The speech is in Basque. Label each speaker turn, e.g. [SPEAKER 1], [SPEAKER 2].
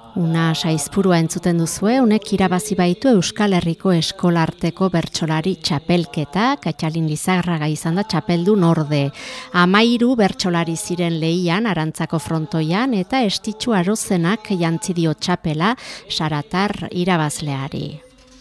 [SPEAKER 1] Una saizpurua entzuten duzue, honek irabazi baitu Euskal Herriko eskolarteko bertsolari txapelketa, Katxalin Lizarraga izan da txapeldun orde. 13 bertsolari ziren lehian, Arantzako frontoian, eta Estitxu Arozenak jantzi dio txapela Saratar irabazleari.